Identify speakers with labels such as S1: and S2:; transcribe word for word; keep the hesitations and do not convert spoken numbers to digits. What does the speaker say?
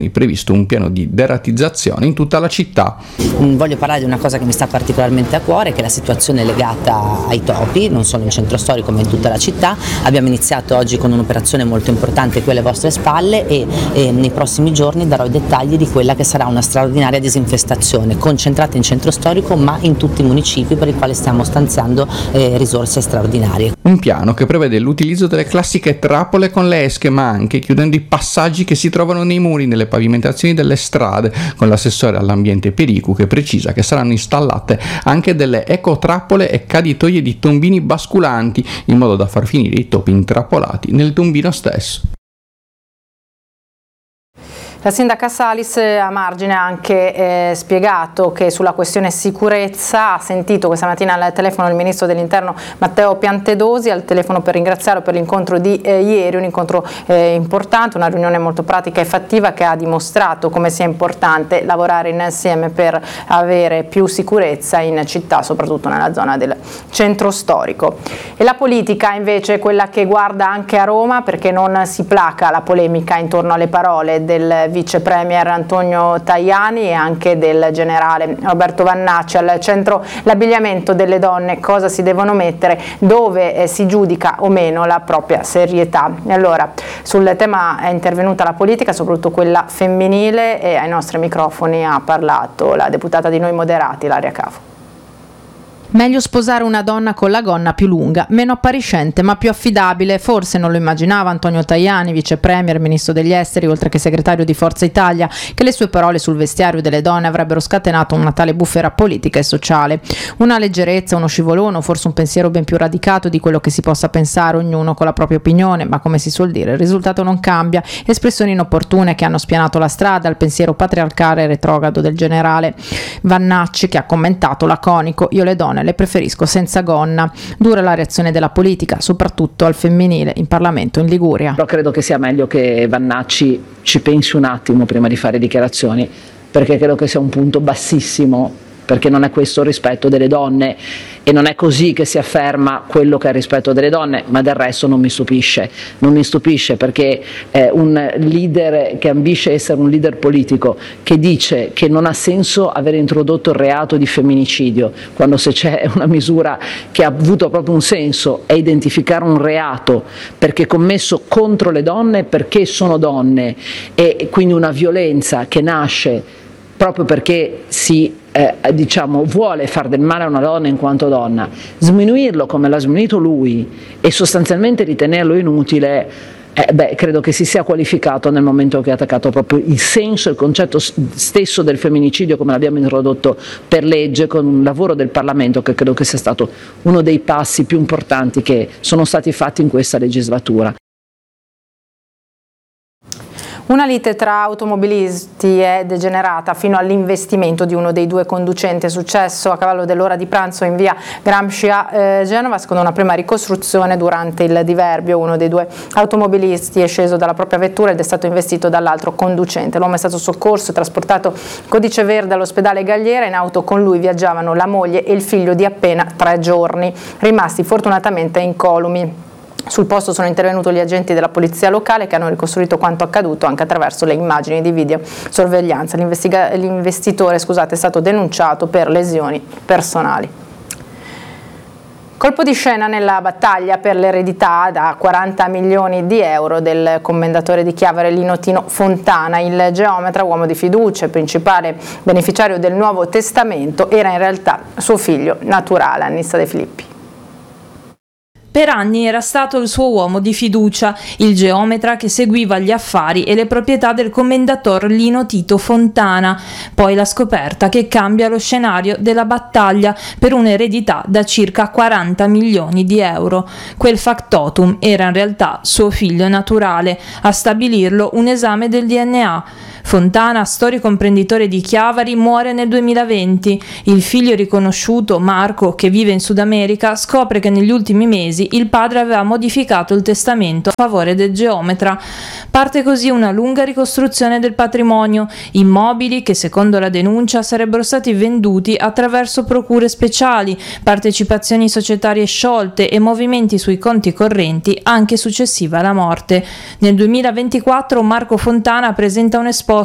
S1: previsto un piano di deratizzazione in tutta la città.
S2: Voglio parlare di una cosa che mi sta particolarmente a cuore, che è la situazione legata ai topi, non solo in centro storico ma in tutta la città. Abbiamo iniziato oggi con un'operazione molto importante qui alle vostre spalle e, e nei prossimi giorni darò i dettagli di quella che sarà una straordinaria disinfestazione concentrata in centro storico ma in tutti i municipi, per i quali stiamo stanziando eh, risorse straordinarie.
S1: Un piano che prevede l'utilizzo delle classiche trappole con le esche, ma anche chiudendo i passaggi che si trovano nei muri, nelle pavimentazioni delle strade, con l'assessore all'ambiente Pericu che precisa che saranno installate anche delle ecotrappole e caditoie di tombini basculanti, in modo da far finire i topi intrappolati nel tombino stesso.
S3: La sindaca Salis a margine ha anche eh, spiegato che sulla questione sicurezza ha sentito questa mattina al telefono il ministro dell'interno Matteo Piantedosi, al telefono per ringraziarlo per l'incontro di eh, ieri, un incontro eh, importante, una riunione molto pratica e fattiva che ha dimostrato come sia importante lavorare insieme per avere più sicurezza in città, soprattutto nella zona del centro storico. E la politica invece è quella che guarda anche a Roma, perché non si placa la polemica intorno alle parole del vice premier Antonio Tajani e anche del generale Roberto Vannacci. Al centro l'abbigliamento delle donne, cosa si devono mettere, dove eh, si giudica o meno la propria serietà. E allora sul tema è intervenuta la politica, soprattutto quella femminile, e ai nostri microfoni ha parlato la deputata di Noi Moderati, Ilaria Cafo.
S4: Meglio sposare una donna con la gonna più lunga, meno appariscente ma più affidabile. Forse non lo immaginava Antonio Tajani, vice premier, ministro degli esteri, oltre che segretario di Forza Italia, che le sue parole sul vestiario delle donne avrebbero scatenato una tale bufera politica e sociale. Una leggerezza, uno scivolone, forse un pensiero ben più radicato di quello che si possa pensare, ognuno con la propria opinione, ma come si suol dire, il risultato non cambia. Espressioni inopportune che hanno spianato la strada al pensiero patriarcale e retrogrado del generale Vannacci, che ha commentato laconico: io le donne le preferisco senza gonna. Dura la reazione della politica, soprattutto al femminile, in Parlamento in Liguria.
S5: Però credo che sia meglio che Vannacci ci pensi un attimo prima di fare dichiarazioni, perché credo che sia un punto bassissimo, perché non è questo il rispetto delle donne e non è così che si afferma quello che è il rispetto delle donne, ma del resto non mi stupisce, non mi stupisce perché eh, un leader che ambisce essere un leader politico, che dice che non ha senso aver introdotto il reato di femminicidio, quando se c'è una misura che ha avuto proprio un senso è identificare un reato perché commesso contro le donne, perché sono donne, e quindi una violenza che nasce proprio perché si eh, diciamo, vuole far del male a una donna in quanto donna, sminuirlo come l'ha sminuito lui e sostanzialmente ritenerlo inutile, eh, beh, credo che si sia qualificato nel momento che ha attaccato proprio il senso e il concetto stesso del femminicidio come l'abbiamo introdotto per legge, con un lavoro del Parlamento che credo che sia stato uno dei passi più importanti che sono stati fatti in questa legislatura.
S3: Una lite tra automobilisti è degenerata fino all'investimento di uno dei due conducenti. È successo a cavallo dell'ora di pranzo in via Gramsci a eh, Genova. Secondo una prima ricostruzione, durante il diverbio uno dei due automobilisti è sceso dalla propria vettura ed è stato investito dall'altro conducente. L'uomo è stato soccorso e trasportato codice verde all'ospedale Galliera. In auto con lui viaggiavano la moglie e il figlio di appena tre giorni, rimasti fortunatamente incolumi. Sul posto sono intervenuti gli agenti della polizia locale che hanno ricostruito quanto accaduto anche attraverso le immagini di videosorveglianza. L'investitore scusate, è stato denunciato per lesioni personali. Colpo di scena nella battaglia per l'eredità da quaranta milioni di euro del commendatore di Chiavari Lino Tino Fontana. Il geometra, uomo di fiducia e principale beneficiario del Nuovo Testamento, era in realtà suo figlio naturale. Annissa De Filippi.
S6: Per anni era stato il suo uomo di fiducia, il geometra che seguiva gli affari e le proprietà del commendator Lino Tito Fontana. Poi la scoperta che cambia lo scenario della battaglia per un'eredità da circa quaranta milioni di euro. Quel factotum era in realtà suo figlio naturale, a stabilirlo un esame del D N A. Fontana, storico imprenditore di Chiavari, muore nel duemilaventi. Il figlio riconosciuto, Marco, che vive in Sud America, scopre che negli ultimi mesi il padre aveva modificato il testamento a favore del geometra. Parte così una lunga ricostruzione del patrimonio, immobili che secondo la denuncia sarebbero stati venduti attraverso procure speciali, partecipazioni societarie sciolte e movimenti sui conti correnti anche successiva alla morte. Nel duemilaventiquattro Marco Fontana presenta un esposto